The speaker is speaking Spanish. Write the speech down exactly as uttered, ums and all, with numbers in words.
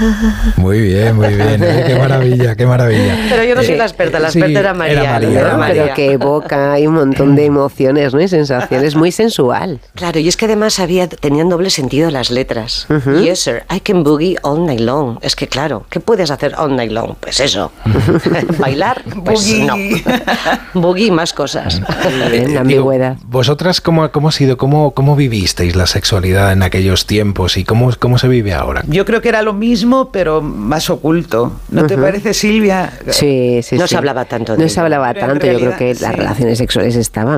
Muy bien, muy bien. ¿eh? Qué maravilla, qué maravilla. Pero yo no soy Eh, la experta, la sí, experta era María. era María, era era María. Pero que evoca hay un montón de emociones, ¿no? Y sensaciones, muy sensual. Claro, y es que además había, tenían doble sentido las letras. Uh-huh. Yes, sir, I can boogie all night long. Es que claro, ¿qué puedes hacer all night long? Pues eso. ¿Bailar? Pues Boogie. no. Boogie y más cosas. Bien, la Digo, ambigüedad. ¿Vosotras cómo, cómo ha sido, cómo, cómo vivisteis la sexualidad en aquellos tiempos y cómo, cómo se vive ahora? Yo creo que era lo mismo, pero más oculto. ¿No te Ujú. parece, Silvia? Sí, sí, No sí. se hablaba tanto de No ello. se hablaba Pero en tanto, yo creo realidad, que las sí. relaciones sexuales estaban.